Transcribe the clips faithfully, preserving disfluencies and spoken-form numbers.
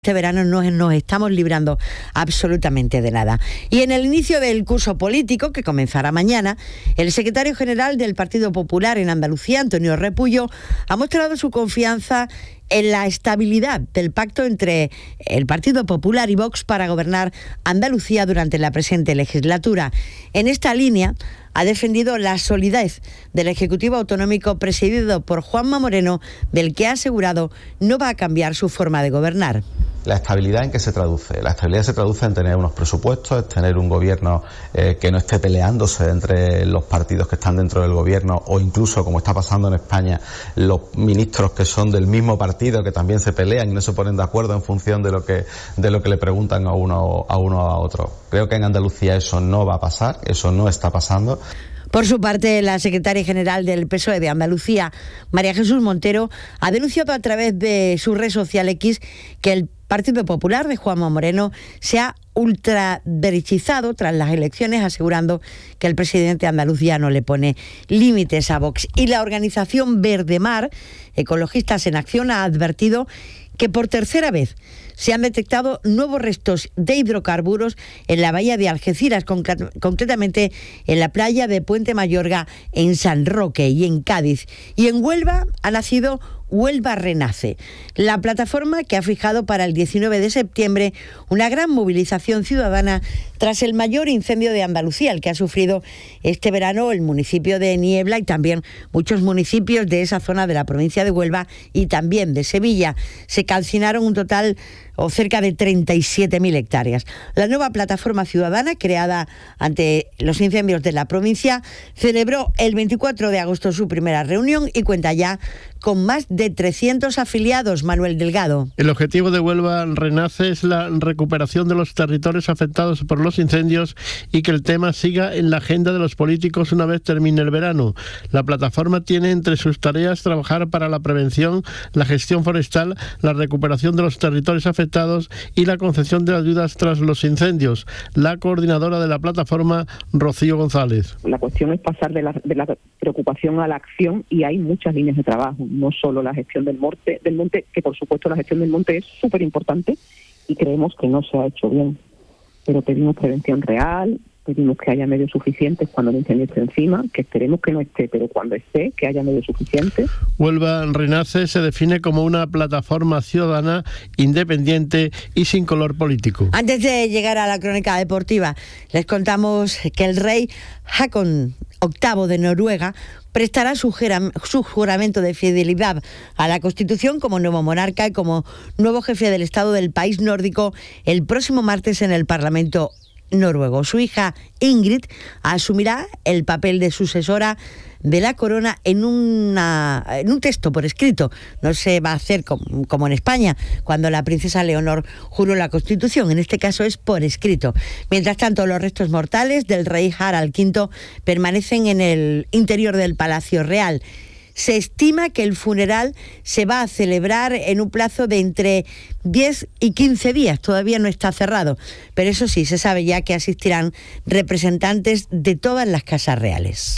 Este verano no nos estamos librando absolutamente de nada. Y en el inicio del curso político, que comenzará mañana, el secretario general del Partido Popular en Andalucía, Antonio Repullo, ha mostrado su confianza en la estabilidad del pacto entre el Partido Popular y Vox para gobernar Andalucía durante la presente legislatura. En esta línea ha defendido la solidez del Ejecutivo Autonómico presidido por Juanma Moreno, del que ha asegurado no va a cambiar su forma de gobernar. La estabilidad, ¿en qué se traduce? La estabilidad se traduce en tener unos presupuestos, en tener un gobierno eh, que no esté peleándose entre los partidos que están dentro del gobierno, o incluso, como está pasando en España, los ministros que son del mismo partido que también se pelean y no se ponen de acuerdo en función de lo que de lo que le preguntan a uno a uno a otro. Creo que en Andalucía eso no va a pasar, eso no está pasando. Por su parte, la secretaria general del P S O E de Andalucía, María Jesús Montero, ha denunciado a través de su red social X que el Partido Popular de Juanma Moreno se ha ultraderechizado tras las elecciones, asegurando que el presidente andaluz ya no le pone límites a Vox. Y la organización Verdemar, Ecologistas en Acción, ha advertido que por tercera vez se han detectado nuevos restos de hidrocarburos en la bahía de Algeciras, concret- concretamente en la playa de Puente Mayorga, en San Roque y en Cádiz. Y en Huelva ha nacido Huelva Renace, la plataforma que ha fijado para el diecinueve de septiembre una gran movilización ciudadana tras el mayor incendio de Andalucía, el que ha sufrido este verano el municipio de Niebla y también muchos municipios de esa zona de la provincia de Huelva y también de Sevilla. Se calcinaron un total o cerca de treinta y siete mil hectáreas. La nueva plataforma ciudadana, creada ante los incendios de la provincia, celebró el veinticuatro de agosto su primera reunión y cuenta ya con más de trescientos afiliados. Manuel Delgado. El objetivo de Huelva Renace es la recuperación de los territorios afectados por los incendios y que el tema siga en la agenda de los políticos una vez termine el verano. La plataforma tiene entre sus tareas trabajar para la prevención, la gestión forestal, la recuperación de los territorios afectados y la concesión de ayudas tras los incendios. La coordinadora de la plataforma, Rocío González. La cuestión es pasar de la, de la preocupación a la acción y hay muchas líneas de trabajo, no solo la gestión del monte, del monte que por supuesto la gestión del monte es súper importante y creemos que no se ha hecho bien, pero pedimos prevención real, pedimos que haya medios suficientes cuando el incendio esté encima, que esperemos que no esté, pero cuando esté, que haya medios suficientes. Huelva Renace se define como una plataforma ciudadana independiente y sin color político. Antes de llegar a la crónica deportiva, les contamos que el rey Haakon octavo de Noruega prestará su, jura, su juramento de fidelidad a la Constitución como nuevo monarca y como nuevo jefe del Estado del país nórdico el próximo martes en el Parlamento noruego. Su hija Ingrid asumirá el papel de sucesora de la corona en, una, en un texto por escrito. No se va a hacer como, como en España, cuando la princesa Leonor juró la Constitución. En este caso es por escrito. Mientras tanto, los restos mortales del rey Harald quinto permanecen en el interior del Palacio Real. Se estima que el funeral se va a celebrar en un plazo de entre diez y quince días. Todavía no está cerrado, pero eso sí, se sabe ya que asistirán representantes de todas las casas reales.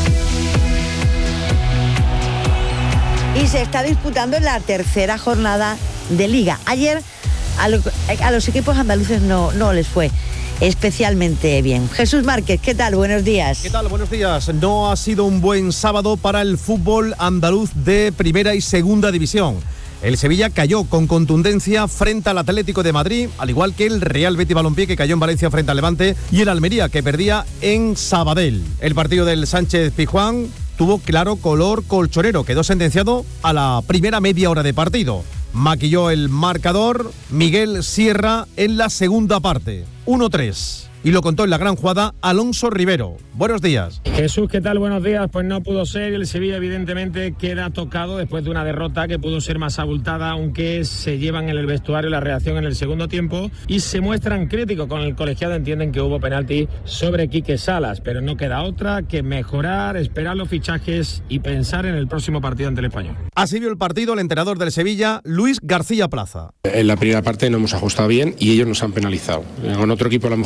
Y se está disputando la tercera jornada de Liga. Ayer a, lo, a los equipos andaluces no, no les fue especialmente bien. Jesús Márquez, ¿qué tal? Buenos días. ¿Qué tal? Buenos días. No ha sido un buen sábado para el fútbol andaluz de primera y segunda división. El Sevilla cayó con contundencia frente al Atlético de Madrid, al igual que el Real Betis Balompié, que cayó en Valencia frente al Levante, y el Almería, que perdía en Sabadell. El partido del Sánchez Pizjuán tuvo claro color colchonero, quedó sentenciado a la primera media hora de partido. Maquilló el marcador Miguel Sierra en la segunda parte, uno tres. Y lo contó en la gran jugada Alonso Rivero. Buenos días. Jesús, ¿qué tal? Buenos días. Pues no pudo ser. El Sevilla evidentemente queda tocado después de una derrota que pudo ser más abultada, aunque se llevan en el vestuario la reacción en el segundo tiempo y se muestran críticos con el colegiado. Entienden que hubo penalti sobre Quique Salas, pero no queda otra que mejorar, esperar los fichajes y pensar en el próximo partido ante el Español. Así vio el partido el entrenador del Sevilla, Luis García Plaza. En la primera parte no hemos ajustado bien y ellos nos han penalizado. Con otro equipo a lo mejor no ajusta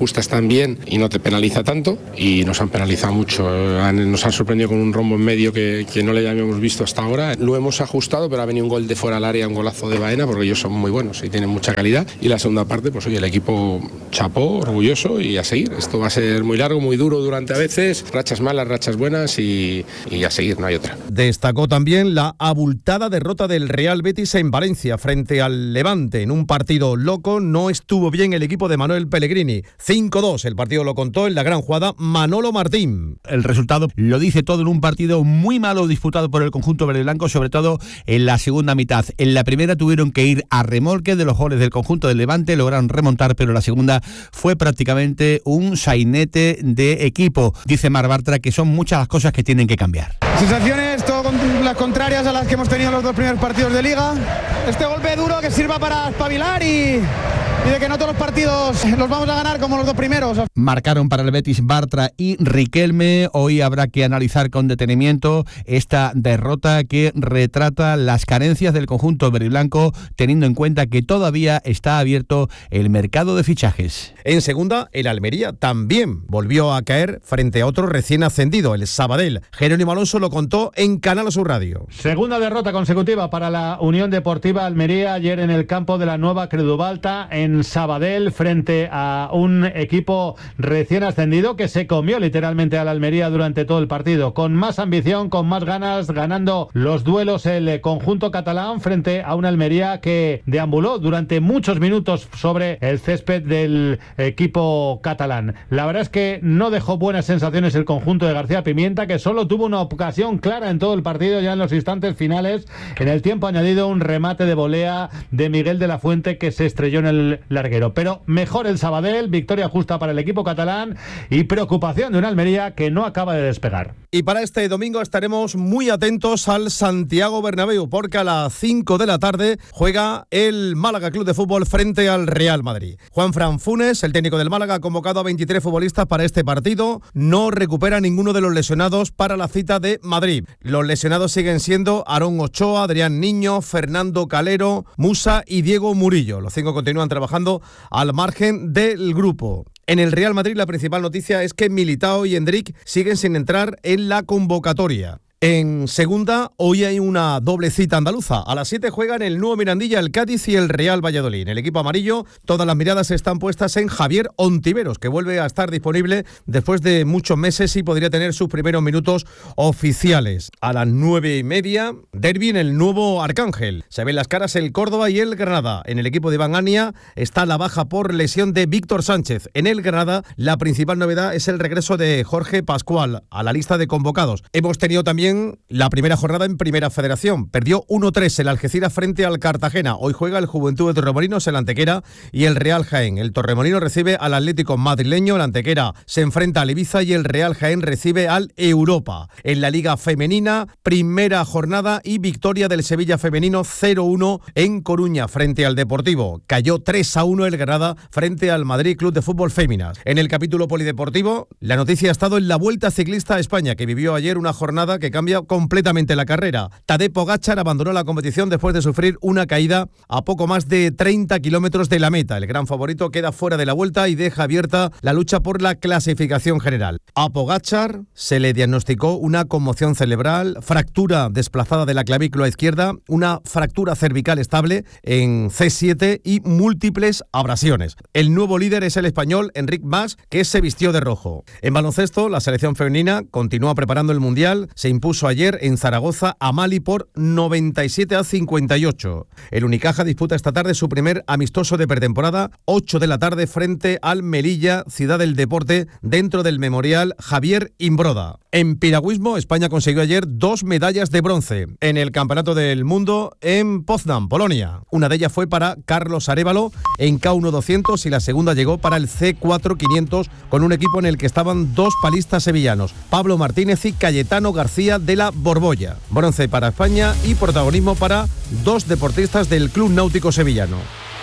ajustas tan bien y no te penaliza tanto, y nos han penalizado mucho. Nos han sorprendido con un rombo en medio que, que no le habíamos visto hasta ahora. Lo hemos ajustado, pero ha venido un gol de fuera al área, un golazo de Baena, porque ellos son muy buenos y tienen mucha calidad. Y la segunda parte, pues oye, el equipo chapó, orgulloso, y a seguir. Esto va a ser muy largo, muy duro durante a veces, rachas malas, rachas buenas, y, y a seguir, no hay otra. Destacó también la abultada derrota del Real Betis en Valencia frente al Levante. En un partido loco no estuvo bien el equipo de Manuel Pellegrini. cinco dos, el partido lo contó en la gran jugada Manolo Martín. El resultado lo dice todo en un partido muy malo disputado por el conjunto verde y blanco, sobre todo en la segunda mitad. En la primera tuvieron que ir a remolque de los goles del conjunto del Levante, lograron remontar, pero la segunda fue prácticamente un sainete de equipo. Dice Mar Bartra que son muchas las cosas que tienen que cambiar. Sensaciones todo con las contrarias a las que hemos tenido en los dos primeros partidos de Liga. Este golpe duro que sirva para espabilar y, y de que no todos los partidos los vamos a ganar como los dos primeros. Marcaron para el Betis Bartra y Riquelme. Hoy habrá que analizar con detenimiento esta derrota que retrata las carencias del conjunto verde y blanco, teniendo en cuenta que todavía está abierto el mercado de fichajes. En segunda, el Almería también volvió a caer frente a otro recién ascendido, el Sabadell. Jerónimo Alonso lo contó en Canal Sur Radio. Segunda derrota consecutiva para la Unión Deportiva Almería ayer en el campo de la Nueva Credubalta en Sabadell, frente a un equipo recién ascendido que se comió literalmente a la Almería durante todo el partido, con más ambición, con más ganas, ganando los duelos el conjunto catalán frente a una Almería que deambuló durante muchos minutos sobre el césped del equipo catalán. La verdad es que no dejó buenas sensaciones el conjunto de García Pimienta, que solo tuvo una ocasión clara en todo el partido ya en los instantes finales. En el tiempo añadido, un remate de volea de Miguel de la Fuente que se estrelló en el larguero. Pero mejor el Sabadell, victoria justa para el equipo catalán y preocupación de una Almería que no acaba de despegar. Y para este domingo estaremos muy atentos al Santiago Bernabéu, porque a las cinco de la tarde juega el Málaga Club de Fútbol frente al Real Madrid. Juanfran Funes, el técnico del Málaga, ha convocado a veintitrés futbolistas para este partido. No recupera ninguno de los lesionados para la cita de Madrid. Los lesionados siguen siendo Aarón Ochoa, Adrián Niño, Fernando Calero, Musa y Diego Murillo. Los cinco continúan trabajando al margen del grupo. En el Real Madrid la principal noticia es que Militao y Endrick siguen sin entrar en la convocatoria. En segunda, hoy hay una doble cita andaluza. A las siete juegan el Nuevo Mirandilla, el Cádiz y el Real Valladolid. En el equipo amarillo, todas las miradas están puestas en Javier Ontiveros, que vuelve a estar disponible después de muchos meses y podría tener sus primeros minutos oficiales. A las nueve y media, derbi en el Nuevo Arcángel. Se ven las caras el Córdoba y el Granada. En el equipo de Iván Ania está la baja por lesión de Víctor Sánchez. En el Granada, la principal novedad es el regreso de Jorge Pascual a la lista de convocados. Hemos tenido también la primera jornada en Primera Federación. Perdió uno tres el Algeciras frente al Cartagena. Hoy juega el Juventud de Torremolinos, el Antequera y el Real Jaén. El Torremolinos recibe al Atlético madrileño, el Antequera se enfrenta al Ibiza y el Real Jaén recibe al Europa. En la Liga Femenina, primera jornada y victoria del Sevilla Femenino cero uno en Coruña frente al Deportivo. Cayó tres a uno el Granada frente al Madrid Club de Fútbol Féminas. En el capítulo polideportivo, la noticia ha estado en la Vuelta Ciclista a España, que vivió ayer una jornada que cambia completamente la carrera. Tadej Pogačar abandonó la competición después de sufrir una caída a poco más de treinta kilómetros de la meta. El gran favorito queda fuera de la vuelta y deja abierta la lucha por la clasificación general. A Pogačar se le diagnosticó una conmoción cerebral, fractura desplazada de la clavícula izquierda, una fractura cervical estable en C siete y múltiples abrasiones. El nuevo líder es el español Enric Mas, que se vistió de rojo. En baloncesto, la selección femenina continúa preparando el Mundial. Se impuso ayer en Zaragoza a Mali por noventa y siete a cincuenta y ocho. El Unicaja disputa esta tarde su primer amistoso de pretemporada, ocho de la tarde, frente al Melilla, Ciudad del Deporte, dentro del Memorial Javier Imbroda. En piragüismo, España consiguió ayer dos medallas de bronce en el Campeonato del Mundo en Poznań, Polonia. Una de ellas fue para Carlos Arévalo en K uno doscientos y la segunda llegó para el C cuatro quinientos con un equipo en el que estaban dos palistas sevillanos, Pablo Martínez y Cayetano García de la Borbolla. Bronce para España y protagonismo para dos deportistas del Club Náutico Sevillano.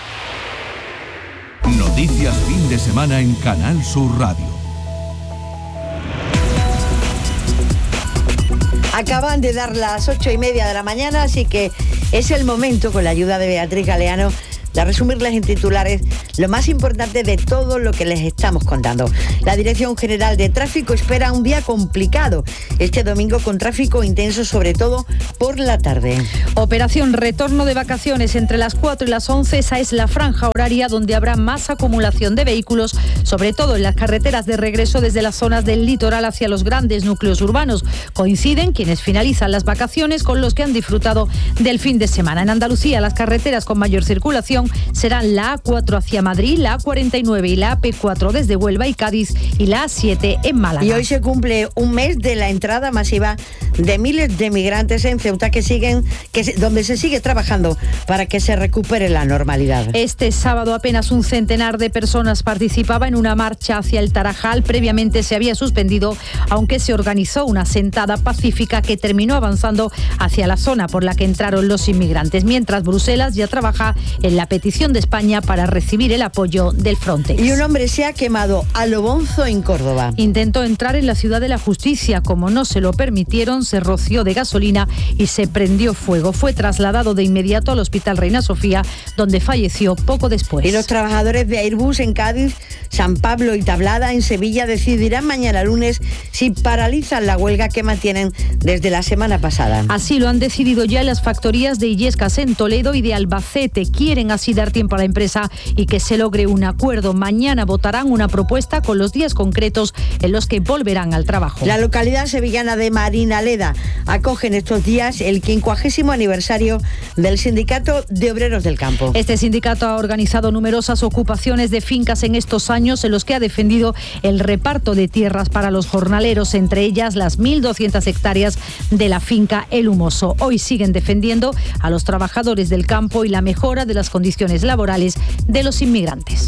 Noticias fin de semana en Canal Sur Radio. Acaban de dar las ocho y media de la mañana, así que es el momento, con la ayuda de Beatriz Galeano, de resumirles en titulares lo más importante de todo lo que les estamos contando. La Dirección General de Tráfico espera un día complicado este domingo con tráfico intenso, sobre todo por la tarde. Operación retorno de vacaciones entre las cuatro y las once. Esa es la franja horaria donde habrá más acumulación de vehículos, sobre todo en las carreteras de regreso desde las zonas del litoral hacia los grandes núcleos urbanos. Coinciden quienes finalizan las vacaciones con los que han disfrutado del fin de semana. En Andalucía, las carreteras con mayor circulación serán la A cuatro hacia Madrid, la A cuarenta y nueve y la A P cuatro desde Huelva y Cádiz y la A siete en Málaga. Y hoy se cumple un mes de la entrada masiva de miles de migrantes en Ceuta, que siguen, que se, donde se sigue trabajando para que se recupere la normalidad. Este sábado apenas un centenar de personas participaba en una marcha hacia el Tarajal. Previamente se había suspendido, aunque se organizó una sentada pacífica que terminó avanzando hacia la zona por la que entraron los inmigrantes, mientras Bruselas ya trabaja en la petición de España para recibir el apoyo del Frontex. Y un hombre se ha quemado a lo bonzo en Córdoba. Intentó entrar en la Ciudad de la Justicia. Como no se lo permitieron, se roció de gasolina y se prendió fuego. Fue trasladado de inmediato al Hospital Reina Sofía, donde falleció poco después. Y los trabajadores de Airbus en Cádiz, San Pablo y Tablada en Sevilla decidirán mañana lunes si paralizan la huelga que mantienen desde la semana pasada. Así lo han decidido ya las factorías de Illescas en Toledo y de Albacete. Quieren así dar tiempo a la empresa y que se logre un acuerdo. Mañana votarán una propuesta con los días concretos en los que volverán al trabajo. La localidad sevillana de Marinaleda acoge en estos días el quincuagésimo aniversario del Sindicato de Obreros del Campo. Este sindicato ha organizado numerosas ocupaciones de fincas en estos años, en los que ha defendido el reparto de tierras para los jornaleros, entre ellas las mil doscientas hectáreas de la finca El Humoso. Hoy siguen defendiendo a los trabajadores del campo y la mejora de las condiciones laborales de los inmigrantes.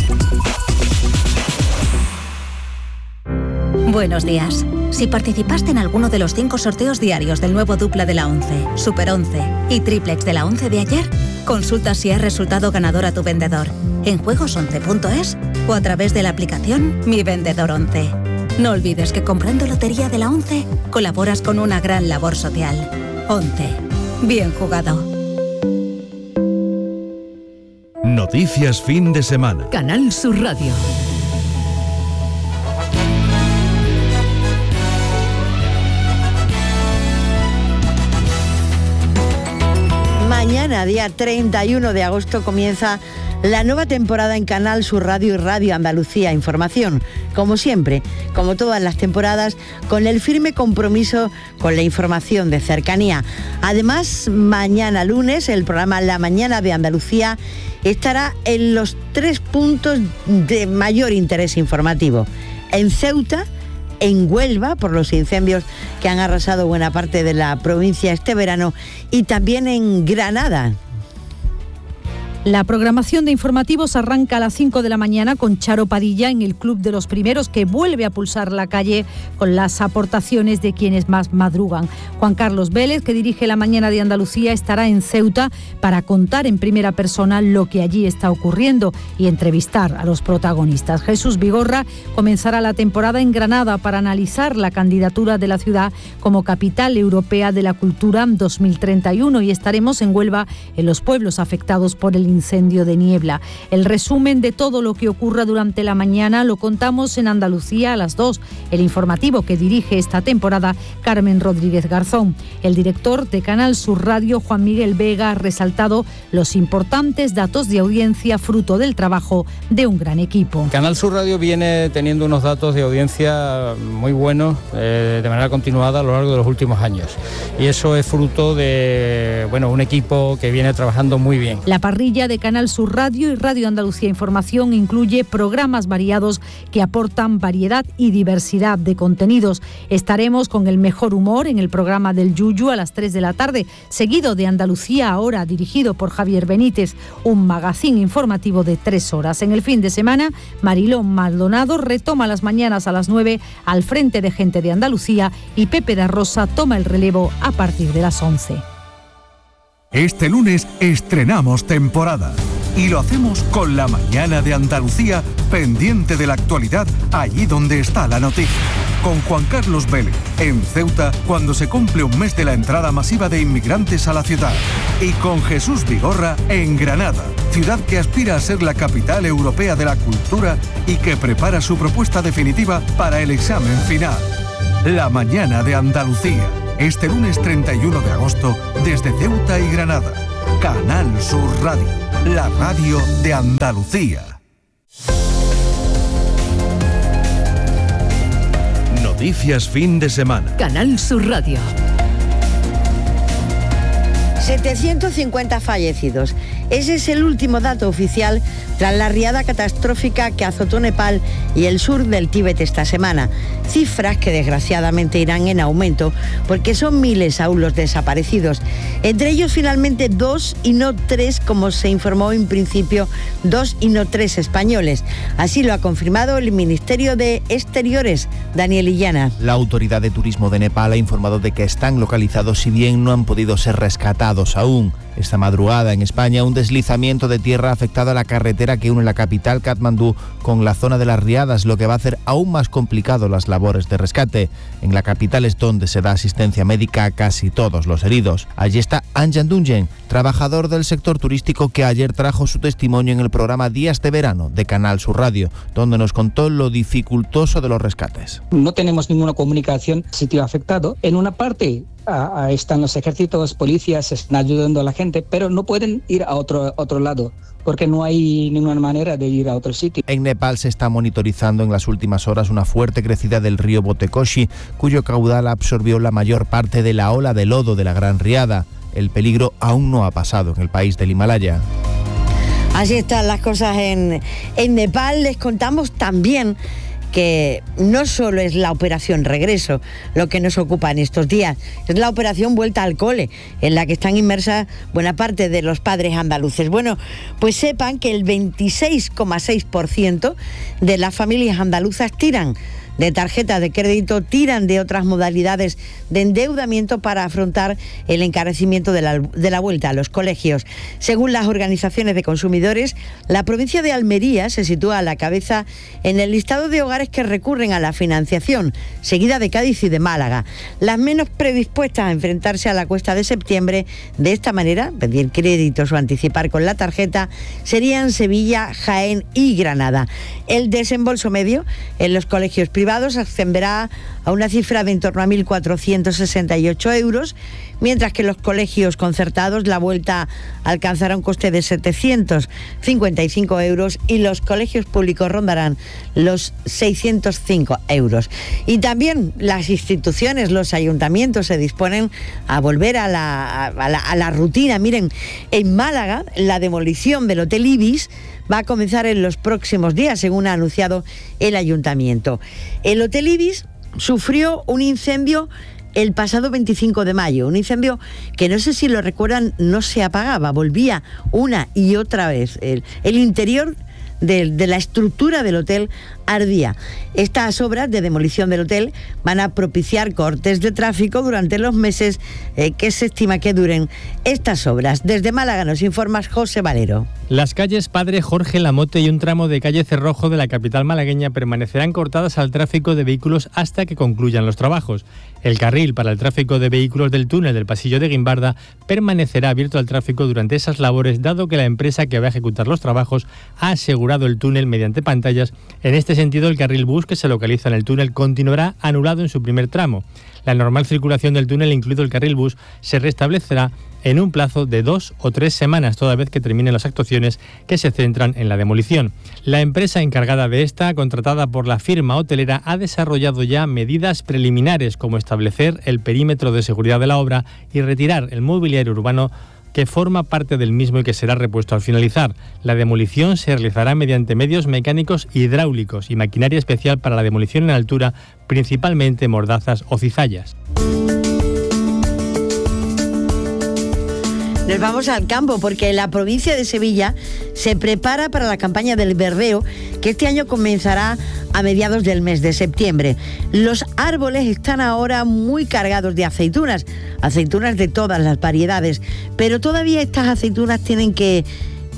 Buenos días. Si participaste en alguno de los cinco sorteos diarios del nuevo Dupla de la once, Super once y Triplex de la once de ayer, consulta si has resultado ganador a tu vendedor en juegos once punto es o a través de la aplicación Mi Vendedor once. No olvides que comprando Lotería de la once colaboras con una gran labor social. once. Bien jugado. Noticias fin de semana. Canal Sur Radio. Mañana, día treinta y uno de agosto, comienza la nueva temporada en Canal Sur Radio y Radio Andalucía Información. Como siempre, como todas las temporadas, con el firme compromiso con la información de cercanía. Además, mañana lunes, el programa La Mañana de Andalucía estará en los tres puntos de mayor interés informativo. En Ceuta, en Huelva, por los incendios que han arrasado buena parte de la provincia este verano, y también en Granada. La programación de informativos arranca a las cinco de la mañana con Charo Padilla en el Club de los Primeros, que vuelve a pulsar la calle con las aportaciones de quienes más madrugan. Juan Carlos Vélez, que dirige La Mañana de Andalucía, estará en Ceuta para contar en primera persona lo que allí está ocurriendo y entrevistar a los protagonistas. Jesús Vigorra comenzará la temporada en Granada para analizar la candidatura de la ciudad como capital europea de la cultura dos mil treinta y uno, y estaremos en Huelva, en los pueblos afectados por el incendio de Niebla. El resumen de todo lo que ocurra durante la mañana lo contamos en Andalucía a las dos. El informativo que dirige esta temporada Carmen Rodríguez Garzón. El director de Canal Sur Radio, Juan Miguel Vega, ha resaltado los importantes datos de audiencia fruto del trabajo de un gran equipo. Canal Sur Radio viene teniendo unos datos de audiencia muy buenos eh, de manera continuada a lo largo de los últimos años, y eso es fruto de bueno, un equipo que viene trabajando muy bien. La parrilla de Canal Sur Radio y Radio Andalucía Información incluye programas variados que aportan variedad y diversidad de contenidos. Estaremos con el mejor humor en el programa del Yuyu a las tres de la tarde, seguido de Andalucía Ahora, dirigido por Javier Benítez, un magazín informativo de tres horas. En el fin de semana, Mariló Maldonado retoma las mañanas a las nueve al frente de Gente de Andalucía y Pepe da Rosa toma el relevo a partir de las once. Este lunes estrenamos temporada Y lo hacemos con La Mañana de Andalucía, pendiente de la actualidad allí donde está la noticia. Con Juan Carlos Vélez, en Ceuta, cuando se cumple un mes de la entrada masiva de inmigrantes a la ciudad. Y con Jesús Vigorra, en Granada, ciudad que aspira a ser la capital europea de la cultura y que prepara su propuesta definitiva para el examen final. La Mañana de Andalucía, este lunes treinta y uno de agosto, desde Ceuta y Granada. Canal Sur Radio, la radio de Andalucía. Noticias fin de semana. Canal Sur Radio. setecientos cincuenta fallecidos. Ese es el último dato oficial tras la riada catastrófica que azotó Nepal y el sur del Tíbet esta semana. Cifras que desgraciadamente irán en aumento porque son miles aún los desaparecidos. Entre ellos finalmente dos y no tres, como se informó en principio, dos y no tres españoles. Así lo ha confirmado el Ministerio de Exteriores, Daniel Illana. La Autoridad de Turismo de Nepal ha informado de que están localizados, si bien no han podido ser rescatados aún. Esta madrugada en España, un deslizamiento de tierra ha afectado a la carretera que une la capital Katmandú con la zona de las riadas, lo que va a hacer aún más complicado las labores de rescate. En la capital es donde se da asistencia médica a casi todos los heridos. Allí está Anjan Dunjen, trabajador del sector turístico, que ayer trajo su testimonio en el programa Días de Verano de Canal Sur Radio, donde nos contó lo dificultoso de los rescates. No tenemos ninguna comunicación sitio afectado. En una parte a, a están los ejércitos, policías, están ayudando a la gente, pero no pueden ir a otro, otro lado, porque no hay ninguna manera de ir a otro sitio. En Nepal se está monitorizando en las últimas horas una fuerte crecida del río Botekoshi, cuyo caudal absorbió la mayor parte de la ola de lodo de la Gran Riada. El peligro aún no ha pasado en el país del Himalaya. Así están las cosas en, en Nepal. Les contamos también que no solo es la operación regreso lo que nos ocupa en estos días, es la operación vuelta al cole, en la que están inmersas buena parte de los padres andaluces. Bueno, pues sepan que el veintiséis coma seis por ciento de las familias andaluzas tiran de tarjetas de crédito, tiran de otras modalidades de endeudamiento para afrontar el encarecimiento de la, de la vuelta a los colegios. Según las organizaciones de consumidores, la provincia de Almería se sitúa a la cabeza en el listado de hogares que recurren a la financiación, seguida de Cádiz y de Málaga. Las menos predispuestas a enfrentarse a la cuesta de septiembre de esta manera, pedir créditos o anticipar con la tarjeta, serían Sevilla, Jaén y Granada. El desembolso medio en los colegios privados ascenderá a una cifra de en torno a mil cuatrocientos sesenta y ocho euros, mientras que en los colegios concertados la vuelta alcanzará un coste de setecientos cincuenta y cinco euros y los colegios públicos rondarán los seiscientos cinco euros. Y también las instituciones, los ayuntamientos se disponen a volver a la, a la, a la rutina. Miren, en Málaga la demolición del Hotel Ibis va a comenzar en los próximos días, según ha anunciado el ayuntamiento. El Hotel Ibis sufrió un incendio el pasado veinticinco de mayo, un incendio que, no sé si lo recuerdan, no se apagaba, volvía una y otra vez. El, el interior de, de la estructura del hotel ardía. Estas obras de demolición del hotel van a propiciar cortes de tráfico durante los meses eh, que se estima que duren estas obras. Desde Málaga nos informa José Valero. Las calles Padre Jorge Lamote y un tramo de calle Cerrojo de la capital malagueña permanecerán cortadas al tráfico de vehículos hasta que concluyan los trabajos. El carril para el tráfico de vehículos del túnel del pasillo de Guimbarda permanecerá abierto al tráfico durante esas labores, dado que la empresa que va a ejecutar los trabajos ha asegurado el túnel mediante pantallas. En este sentido, el carril bus que se localiza en el túnel continuará anulado en su primer tramo. La normal circulación del túnel, incluido el carril bus, se restablecerá en un plazo de dos o tres semanas, toda vez que terminen las actuaciones que se centran en la demolición. La empresa encargada de esta, contratada por la firma hotelera, ha desarrollado ya medidas preliminares, como establecer el perímetro de seguridad de la obra y retirar el mobiliario urbano que forma parte del mismo y que será repuesto al finalizar. La demolición se realizará mediante medios mecánicos hidráulicos y maquinaria especial para la demolición en altura, principalmente mordazas o cizallas. Nos vamos al campo porque la provincia de Sevilla se prepara para la campaña del verdeo, que este año comenzará a mediados del mes de septiembre. Los árboles están ahora muy cargados de aceitunas, aceitunas de todas las variedades, pero todavía estas aceitunas tienen que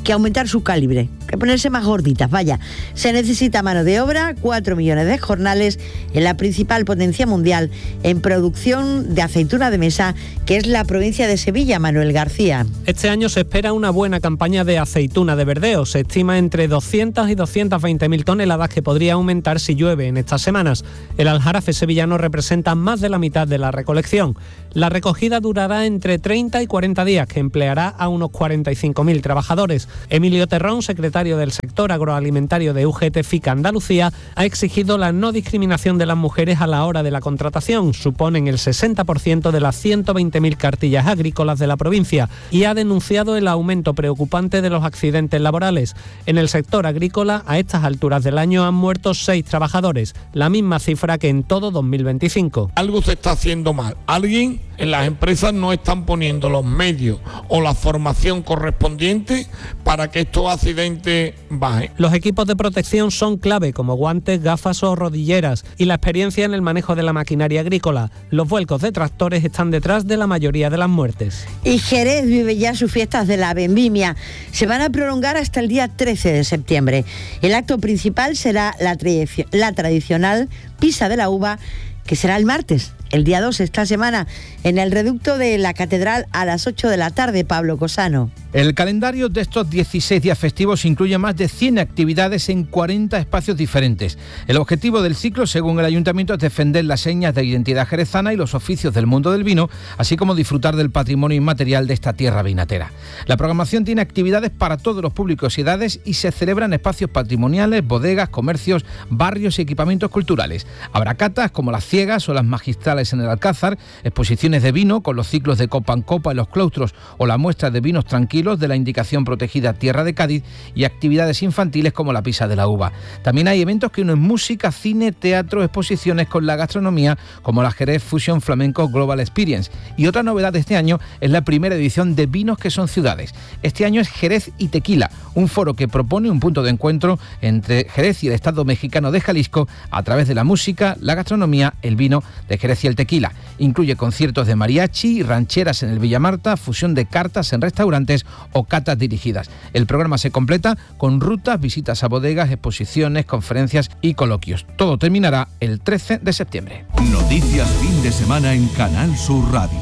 que aumentar su calibre, que ponerse más gorditas, vaya. Se necesita mano de obra, cuatro millones de jornales en la principal potencia mundial en producción de aceituna de mesa, que es la provincia de Sevilla. Manuel García. Este año se espera una buena campaña de aceituna de verdeo. Se estima entre doscientas y doscientas veinte mil toneladas, que podría aumentar si llueve en estas semanas. El aljarafe sevillano representa más de la mitad de la recolección. La recogida durará entre treinta y cuarenta días, que empleará a unos cuarenta y cinco mil trabajadores. Emilio Terrón, secretario del sector agroalimentario de U G T FICA Andalucía, ha exigido la no discriminación de las mujeres a la hora de la contratación. Suponen el sesenta por ciento de las ciento veinte mil cartillas agrícolas de la provincia y ha denunciado el aumento preocupante de los accidentes laborales. En el sector agrícola, a estas alturas del año han muerto seis trabajadores, la misma cifra que en todo dos mil veinticinco. Algo se está haciendo mal. Alguien en las empresas no están poniendo los medios o la formación correspondiente para que estos accidentes bajen. Los equipos de protección son clave, como guantes, gafas o rodilleras, y la experiencia en el manejo de la maquinaria agrícola. Los vuelcos de tractores están detrás de la mayoría de las muertes. Y Jerez vive ya sus fiestas de la vendimia. Se van a prolongar hasta el día trece de septiembre. El acto principal será la, tradici- la tradicional pisa de la uva, que será el martes, el día dos esta semana, en el reducto de la Catedral a las ocho de la tarde. Pablo Cosano. El calendario de estos dieciséis días festivos incluye más de cien actividades en cuarenta espacios diferentes. El objetivo del ciclo, según el Ayuntamiento, es defender las señas de identidad jerezana y los oficios del mundo del vino, así como disfrutar del patrimonio inmaterial de esta tierra vinatera. La programación tiene actividades para todos los públicos y edades y se celebran espacios patrimoniales, bodegas, comercios, barrios y equipamientos culturales. Habrá catas como las ciegas o las magistrales en el Alcázar, exposiciones de vino con los ciclos de copa en copa en los claustros o la muestra de vinos tranquilos de la indicación protegida Tierra de Cádiz y actividades infantiles como la pisa de la uva. También hay eventos que unen música, cine, teatro, exposiciones con la gastronomía como la Jerez Fusion Flamenco Global Experience. Y otra novedad de este año es la primera edición de Vinos que son ciudades. Este año es Jerez y Tequila, un foro que propone un punto de encuentro entre Jerez y el Estado mexicano de Jalisco a través de la música, la gastronomía, el vino de Jerez y el tequila. Incluye conciertos de mariachi, rancheras en el Villamarta, fusión de cartas en restaurantes o catas dirigidas. El programa se completa con rutas, visitas a bodegas, exposiciones, conferencias y coloquios. Todo terminará el trece de septiembre. Noticias fin de semana en Canal Sur Radio.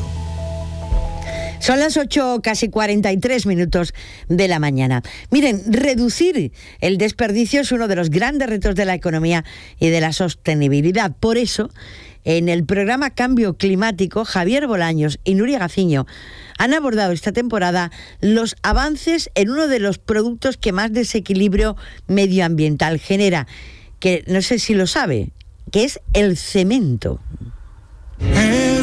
Son las ocho, casi cuarenta y tres minutos de la mañana. Miren, reducir el desperdicio es uno de los grandes retos de la economía y de la sostenibilidad. Por eso, en el programa Cambio Climático, Javier Bolaños y Nuria Gaciño han abordado esta temporada los avances en uno de los productos que más desequilibrio medioambiental genera, que no sé si lo sabe, que es el cemento. El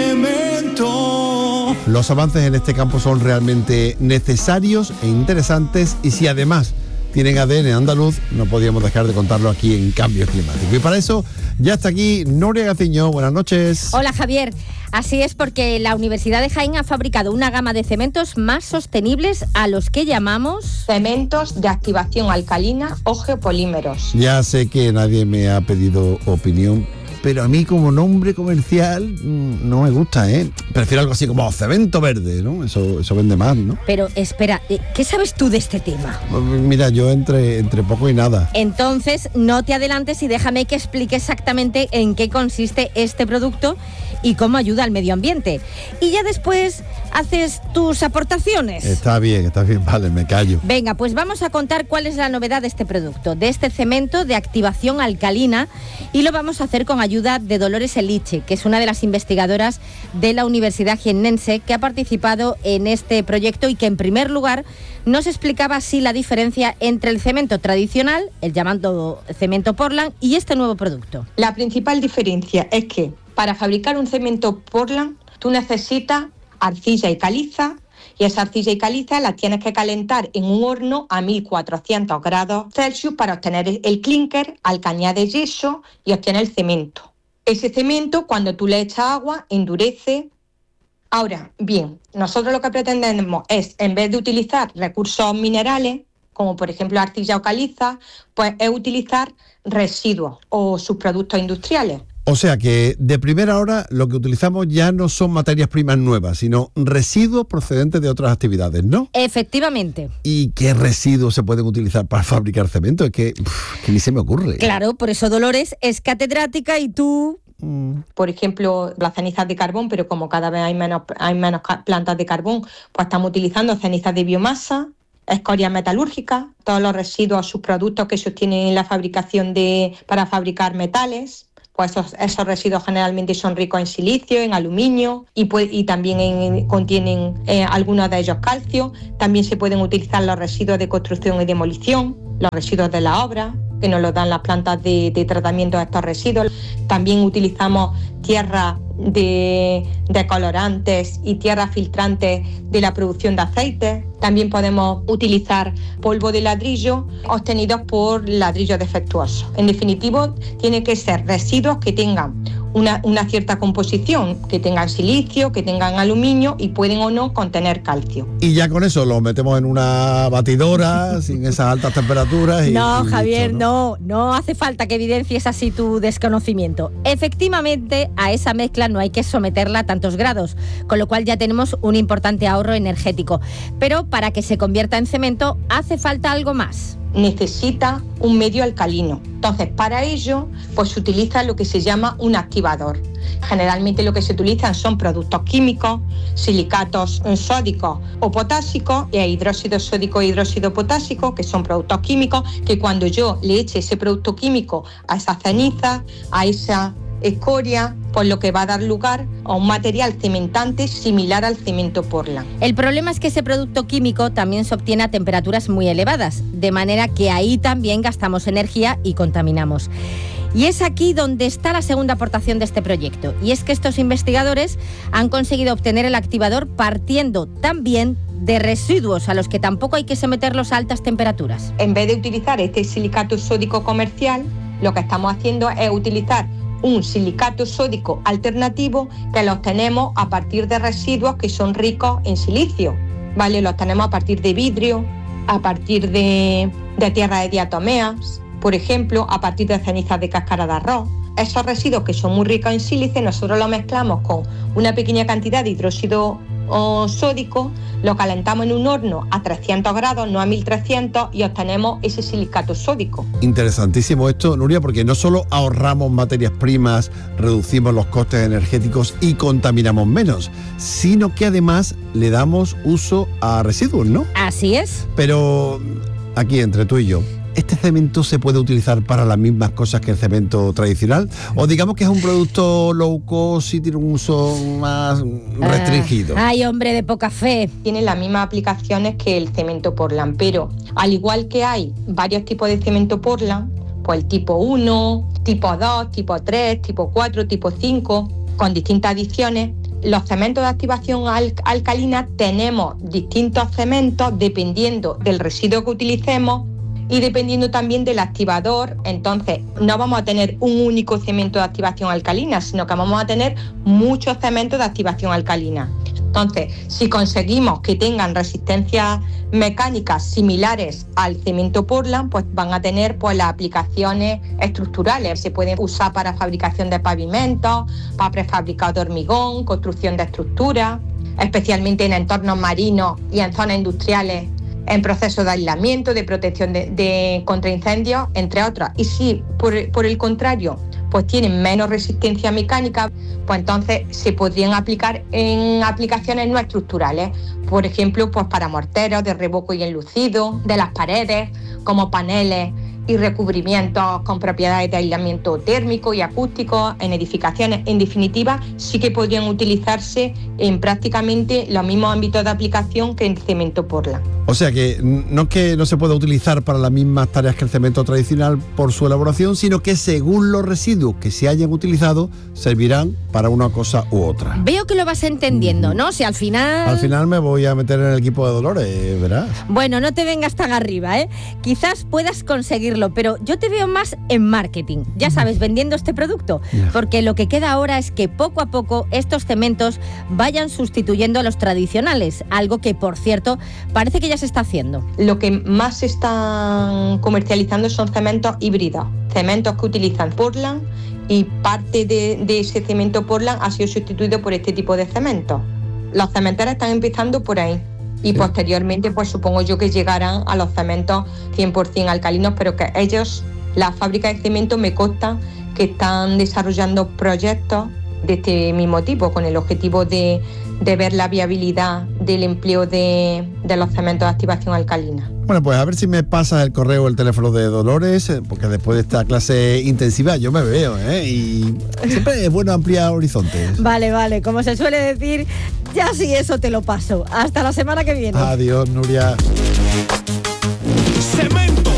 cemento. Los avances en este campo son realmente necesarios e interesantes, y si además tienen A D N andaluz, no podíamos dejar de contarlo aquí en Cambio Climático. Y para eso ya está aquí Nuria Gaciño. Buenas noches. Hola, Javier. Así es, porque la Universidad de Jaén ha fabricado una gama de cementos más sostenibles a los que llamamos cementos de activación alcalina o geopolímeros. Ya sé que nadie me ha pedido opinión, pero a mí como nombre comercial no me gusta, ¿eh? Prefiero algo así como cemento verde, ¿no? Eso, eso vende más, ¿no? Pero espera, ¿qué sabes tú de este tema? Mira, yo entre, entre poco y nada. Entonces, no te adelantes y déjame que explique exactamente en qué consiste este producto y cómo ayuda al medio ambiente. Y ya después haces tus aportaciones. Está bien, está bien, vale, me callo. Venga, pues vamos a contar cuál es la novedad de este producto, de este cemento de activación alcalina, y lo vamos a hacer con ayuda de Dolores Eliche, que es una de las investigadoras de la Universidad Jiennense que ha participado en este proyecto y que en primer lugar nos explicaba así la diferencia entre el cemento tradicional, el llamado cemento Portland, y este nuevo producto. La principal diferencia es que para fabricar un cemento Portland tú necesitas arcilla y caliza, y esa arcilla y caliza la tienes que calentar en un horno a mil cuatrocientos grados Celsius para obtener el clinker, al que añades yeso y obtienes el cemento. Ese cemento, cuando tú le echas agua, endurece. Ahora, bien, nosotros lo que pretendemos es, en vez de utilizar recursos minerales, como por ejemplo arcilla o caliza, pues es utilizar residuos o subproductos industriales. O sea que de primera hora lo que utilizamos ya no son materias primas nuevas, sino residuos procedentes de otras actividades, ¿no? Efectivamente. ¿Y qué residuos se pueden utilizar para fabricar cemento? Es que, uf, que ni se me ocurre. Claro, por eso Dolores es catedrática y tú... Por ejemplo, las cenizas de carbón, pero como cada vez hay menos, hay menos plantas de carbón, pues estamos utilizando cenizas de biomasa, escoria metalúrgica, todos los residuos, subproductos que se obtienen en la fabricación de, para fabricar metales. Pues esos, esos residuos generalmente son ricos en silicio, en aluminio y, pues, y también en, contienen eh, algunos de ellos calcio. También se pueden utilizar los residuos de construcción y demolición, los residuos de la obra, que nos los dan las plantas de, de tratamiento de estos residuos. También utilizamos tierra de, de colorantes y tierras filtrantes de la producción de aceites. También podemos utilizar polvo de ladrillo obtenidos por ladrillos defectuosos. En definitivo, tiene que ser residuos que tengan una, una cierta composición, que tengan silicio, que tengan aluminio y pueden o no contener calcio. Y ya con eso lo metemos en una batidora sin esas altas temperaturas. Y, no, y Javier, listo, ¿no? no, no hace falta que evidencies así tu desconocimiento. Efectivamente, a esa mezcla no hay que someterla a tantos grados, con lo cual ya tenemos un importante ahorro energético. Pero para que se convierta en cemento hace falta algo más. Necesita un medio alcalino. Entonces, para ello, pues se utiliza lo que se llama un activador. Generalmente lo que se utilizan son productos químicos, silicatos sódicos o potásicos, e hidróxido sódico e hidróxido potásico, que son productos químicos, que cuando yo le eche ese producto químico a esa ceniza, a esa escoria, pues lo que va a dar lugar a un material cementante similar al cemento Portland. El problema es que ese producto químico también se obtiene a temperaturas muy elevadas, de manera que ahí también gastamos energía y contaminamos. Y es aquí donde está la segunda aportación de este proyecto, y es que estos investigadores han conseguido obtener el activador partiendo también de residuos a los que tampoco hay que someterlos a altas temperaturas. En vez de utilizar este silicato sódico comercial, lo que estamos haciendo es utilizar un silicato sódico alternativo que lo obtenemos a partir de residuos que son ricos en silicio, ¿vale? Lo obtenemos a partir de vidrio, a partir de, de tierra de diatomeas, por ejemplo, a partir de cenizas de cáscara de arroz. Esos residuos que son muy ricos en sílice, nosotros los mezclamos con una pequeña cantidad de hidróxido o sódico, lo calentamos en un horno a trescientos grados, no a mil trescientos, y obtenemos ese silicato sódico. Interesantísimo esto, Nuria, porque no solo ahorramos materias primas, reducimos los costes energéticos y contaminamos menos, sino que además le damos uso a residuos, ¿no? Así es. Pero aquí entre tú y yo, ¿este cemento se puede utilizar para las mismas cosas que el cemento tradicional? O digamos que es un producto low cost y tiene un uso más restringido. Ah, ay, hombre de poca fe. Tiene las mismas aplicaciones que el cemento Portland, pero al igual que hay varios tipos de cemento Portland, pues el tipo uno, tipo dos, tipo tres, tipo cuatro, tipo cinco, con distintas adiciones, los cementos de activación al- alcalina tenemos distintos cementos dependiendo del residuo que utilicemos y dependiendo también del activador. Entonces no vamos a tener un único cemento de activación alcalina, sino que vamos a tener muchos cementos de activación alcalina. Entonces, si conseguimos que tengan resistencias mecánicas similares al cemento Portland, pues van a tener pues las aplicaciones estructurales. Se pueden usar para fabricación de pavimentos, para prefabricado de hormigón, construcción de estructuras, especialmente en entornos marinos y en zonas industriales, en procesos de aislamiento, de protección de, de contra incendios, entre otras. Y si por, por el contrario pues tienen menos resistencia mecánica, pues entonces se podrían aplicar en aplicaciones no estructurales, por ejemplo, pues para morteros de revoco y enlucido de las paredes, como paneles y recubrimientos con propiedades de aislamiento térmico y acústico en edificaciones. En definitiva, sí que podrían utilizarse en prácticamente los mismos ámbitos de aplicación que el cemento Portland. O sea que no es que no se pueda utilizar para las mismas tareas que el cemento tradicional por su elaboración, sino que según los residuos que se hayan utilizado, servirán para una cosa u otra. Veo que lo vas entendiendo, ¿no? Si al final... Al final me voy a meter en el equipo de Dolores, ¿verdad? Bueno, no te vengas tan arriba, ¿eh? Quizás puedas conseguirlo, pero yo te veo más en marketing, ya sabes, vendiendo este producto, porque lo que queda ahora es que poco a poco estos cementos vayan sustituyendo a los tradicionales, algo que, por cierto, parece que ya se está haciendo. Lo que más se están comercializando son cementos híbridos, cementos que utilizan Portland y parte de, de ese cemento Portland ha sido sustituido por este tipo de cemento. Las cementeras están empezando por ahí y sí. posteriormente pues supongo yo que llegarán a los cementos cien por ciento alcalinos, pero que ellos, la fábrica de cemento, me consta que están desarrollando proyectos de este mismo tipo con el objetivo de, de ver la viabilidad del empleo de, de los cementos de activación alcalina. Bueno, pues a ver si me pasa el correo o el teléfono de Dolores, porque después de esta clase intensiva yo me veo, ¿eh? Y siempre es bueno ampliar horizontes. Vale, vale, como se suele decir, ya sí eso te lo paso. Hasta la semana que viene. Adiós, Nuria. Cemento.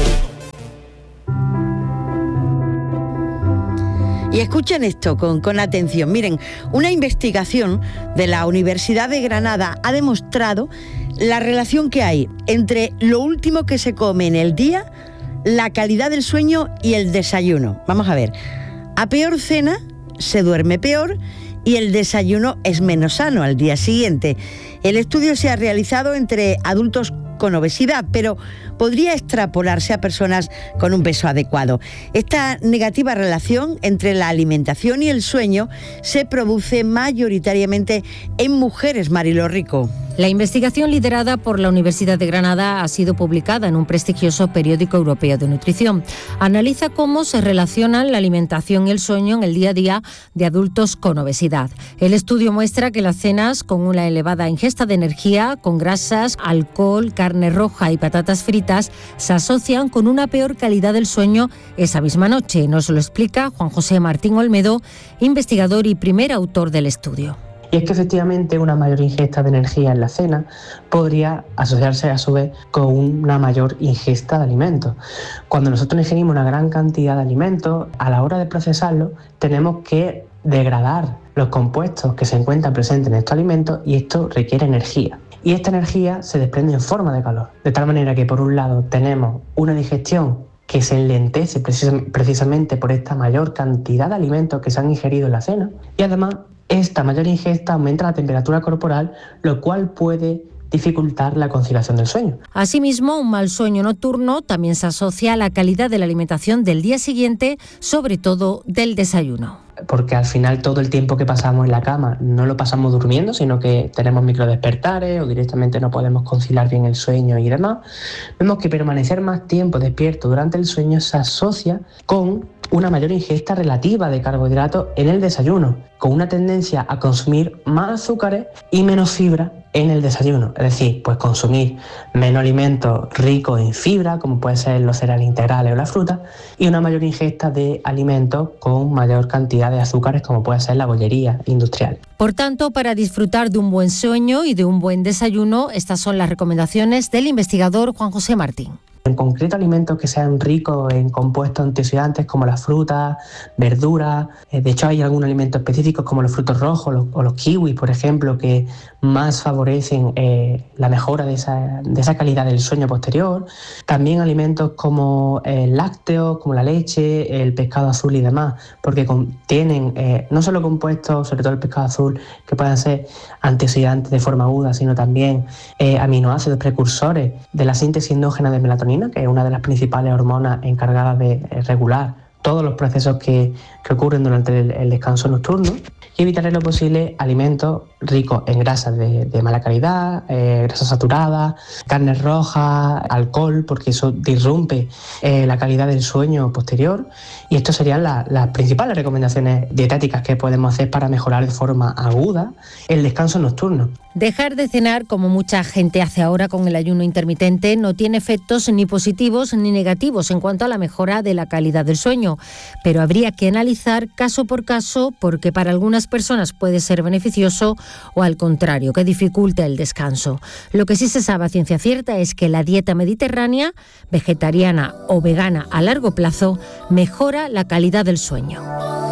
Y escuchen esto con, con atención. Miren, una investigación de la Universidad de Granada ha demostrado la relación que hay entre lo último que se come en el día, la calidad del sueño y el desayuno. Vamos a ver. A peor cena, se duerme peor y el desayuno es menos sano al día siguiente. El estudio se ha realizado entre adultos con obesidad, pero podría extrapolarse a personas con un peso adecuado. Esta negativa relación entre la alimentación y el sueño se produce mayoritariamente en mujeres, Marilo Rico. La investigación liderada por la Universidad de Granada ha sido publicada en un prestigioso periódico europeo de nutrición. Analiza cómo se relacionan la alimentación y el sueño en el día a día de adultos con obesidad. El estudio muestra que las cenas con una elevada ingesta de energía, con grasas, alcohol, carne roja y patatas fritas, se asocian con una peor calidad del sueño esa misma noche. Nos lo explica Juan José Martín Olmedo, investigador y primer autor del estudio. Y es que efectivamente una mayor ingesta de energía en la cena podría asociarse a su vez con una mayor ingesta de alimentos. Cuando nosotros ingerimos una gran cantidad de alimentos, a la hora de procesarlo tenemos que degradar los compuestos que se encuentran presentes en estos alimentos y esto requiere energía. Y esta energía se desprende en forma de calor. De tal manera que por un lado tenemos una digestión que se enlentece precisamente por esta mayor cantidad de alimentos que se han ingerido en la cena y además esta mayor ingesta aumenta la temperatura corporal, lo cual puede dificultar la conciliación del sueño. Asimismo, un mal sueño nocturno también se asocia a la calidad de la alimentación del día siguiente, sobre todo del desayuno. Porque al final todo el tiempo que pasamos en la cama no lo pasamos durmiendo, sino que tenemos microdespertares o directamente no podemos conciliar bien el sueño y demás. Vemos que permanecer más tiempo despierto durante el sueño se asocia con una mayor ingesta relativa de carbohidratos en el desayuno, con una tendencia a consumir más azúcares y menos fibra en el desayuno. Es decir, pues consumir menos alimentos ricos en fibra, como pueden ser los cereales integrales o la fruta, y una mayor ingesta de alimentos con mayor cantidad de azúcares, como puede ser la bollería industrial. Por tanto, para disfrutar de un buen sueño y de un buen desayuno, estas son las recomendaciones del investigador Juan José Martín. En concreto, alimentos que sean ricos en compuestos antioxidantes como las frutas, verduras. De hecho, hay algunos alimentos específicos como los frutos rojos los, o los kiwis, por ejemplo, que más favorecen eh, la mejora de esa, de esa calidad del sueño posterior. También alimentos como el lácteo, como la leche, el pescado azul y demás, porque contienen eh, no solo compuestos, sobre todo el pescado azul, que puedan ser antioxidantes de forma aguda, sino también eh, aminoácidos precursores de la síntesis endógena de melatonina, que es una de las principales hormonas encargadas de regular todos los procesos que, que ocurren durante el, el descanso nocturno, y evitar en lo posible alimentos ricos en grasas de, de mala calidad, eh, grasas saturadas, carnes rojas, alcohol, porque eso disrumpe eh, la calidad del sueño posterior. Y estas serían la, las principales recomendaciones dietéticas que podemos hacer para mejorar de forma aguda el descanso nocturno. Dejar de cenar, como mucha gente hace ahora con el ayuno intermitente, no tiene efectos ni positivos ni negativos en cuanto a la mejora de la calidad del sueño, pero habría que analizar caso por caso, porque para algunas personas puede ser beneficioso o al contrario, que dificulta el descanso. Lo que sí se sabe a ciencia cierta es que la dieta mediterránea, vegetariana o vegana a largo plazo, mejora la calidad del sueño.